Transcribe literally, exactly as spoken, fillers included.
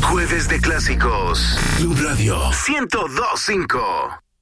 Jueves de Clásicos. Blue Radio ciento dos punto cinco.